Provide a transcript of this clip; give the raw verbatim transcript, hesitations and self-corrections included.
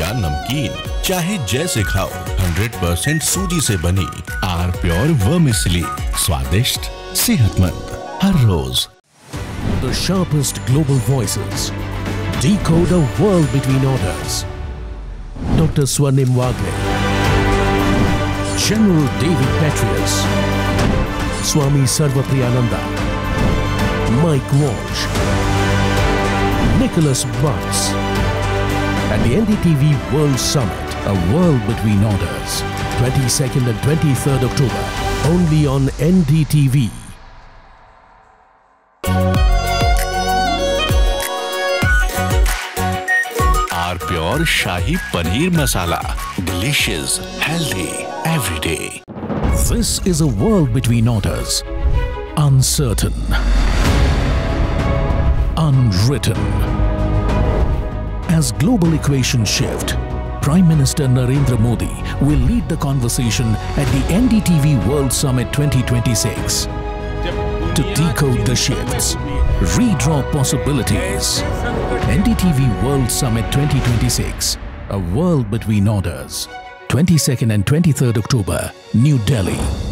या नमकीन, चाहे जैसे खाओ, हंड्रेड परसेंट सूजी से बनी आर प्योर वर्मिसेली, स्वादिष्ट, सेहतमंद, हर रोज। The sharpest global voices decode a world between orders. Doctor Swarnim Wagle, General David Petraeus, Swami Sarvapriyananda, Mike Walsh, Nicholas Butts, at the N D T V World Summit, a world between orders, twenty-second and twenty-third October, only on N D T V. Are pure shahi paneer masala, delicious, healthy, every day. This is a world between orders, uncertain, unwritten. As global equations shift, Prime Minister Narendra Modi will lead the conversation at the N D T V World Summit twenty twenty-six. To decode the shifts, redraw possibilities. N D T V World Summit twenty twenty-six, a world between orders. twenty-second and twenty-third October, New Delhi.